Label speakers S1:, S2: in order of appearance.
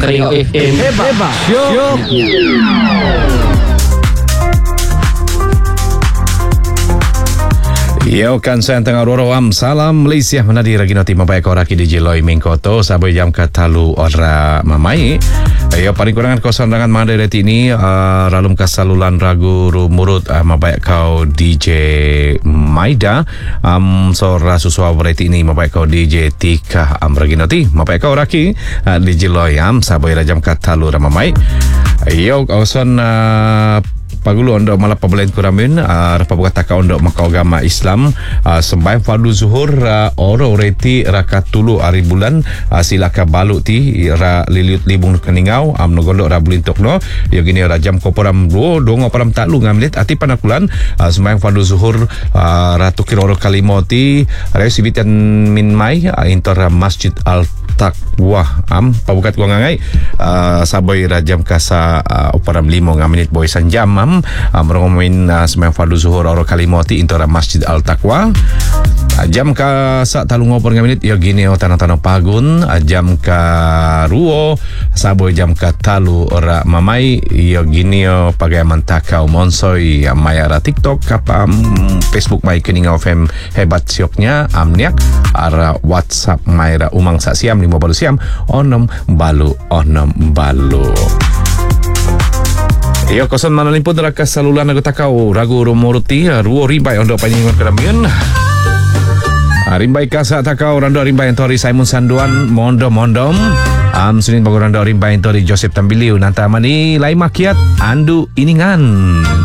S1: Keningau FM.
S2: Hebat. Syok.
S3: Yo kan saya tengah roam salam Malaysia menadi ragi noti mabai ko raki DJ Loy Mingkoto sabai jam katalu ora mamai. Yo paling kurangan kosan dengan mana dari ini ralum kasalulan ragu murut mabai kau DJ Maida so rasuswa berarti ini mabai kau DJ Tika ragi noti mabai kau raki DJ Loy sabai jam katalu ora mamai. Yo kosan pagulu untuk malam pembelian kuramin rapa buka taka untuk makau agama Islam sembahyang fardu zuhur oro reti raka tulu hari bulan silaka balu ti ra liliut libung keningau nogolok ra bulintok no yo gini ra jam koporam dongo param taklu ngamlit ati panakulan sembahyang fardu zuhur ratu kiroro kalimoti resibitan min mai intor Masjid Al Taqwa pabukat ko ngangai saboy ra jam kasa oparam 5 ngaminit boy sanjam merongomin sembahyang fardu zuhur oro kalimoti intora Masjid Al Taqwa jam ka sa talung ngopor ngaminit yo gini tanah-tanah pagun jam ka ruo saboy jam ka talu ora mamai yo gini pagai mantakau monsoy mayara TikTok kapa Facebook mai Keningau FM hebat sioknya amniak ara WhatsApp mayra umang sa siam 5 balu siam onom balu. Iyo kosan manalimpun raka salulan aku takau ragu rumoruti ruo rimbai untuk panjingan keramian rimbai kasa takau rando rimbai entori Simon Sanduan mondom sunin bagu rando rimbai entori Joseph Tambiliu nanti amani lai makiat andu iningan.